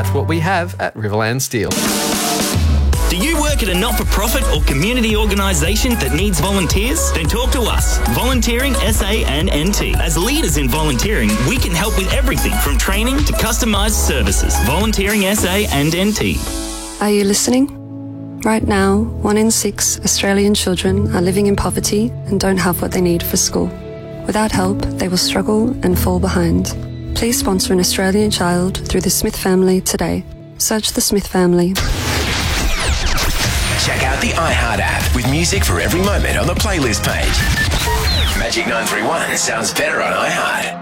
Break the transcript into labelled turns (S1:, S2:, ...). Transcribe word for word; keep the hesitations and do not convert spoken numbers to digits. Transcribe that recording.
S1: That's what we have at Riverland Steel.
S2: Do you work at a not-for-profit or community organisation that needs volunteers? Then talk to us, Volunteering S A and N T. As leaders in volunteering, we can help with everything from training to customised services. Volunteering S A and N T.
S3: Are you listening? Right now, one in six Australian children are living in poverty and don't have what they need for school. Without help, they will struggle and fall behind. Please sponsor an Australian child through the Smith Family today. Search the Smith Family.
S4: Check out the iHeart app with music for every moment on the playlist page. Magic nine three one sounds better on iHeart.